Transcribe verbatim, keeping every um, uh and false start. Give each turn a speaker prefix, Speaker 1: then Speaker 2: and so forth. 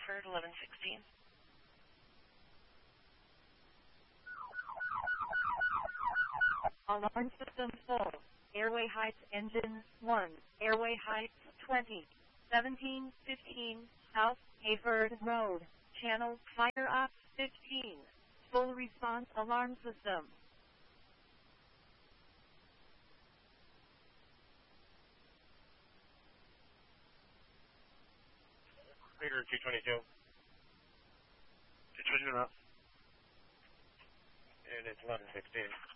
Speaker 1: Hayford, eleven sixteen.
Speaker 2: Alarm system full. Airway heights engine one. Airway heights twenty. seventeen fifteen South Hayford Road. Channel fire up fifteen. Full response alarm system.
Speaker 3: Peter two twenty-two.
Speaker 4: Switching it up.
Speaker 3: And it's eleven sixteen.